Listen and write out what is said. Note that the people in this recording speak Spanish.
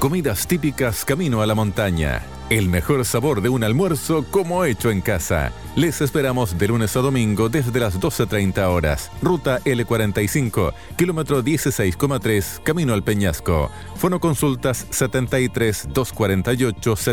Comidas típicas camino a la montaña. El mejor sabor de un almuerzo como hecho en casa. Les esperamos de lunes a domingo desde las 12:30 horas. Ruta L45, kilómetro 16,3, camino al Peñasco. Fono consultas 73 248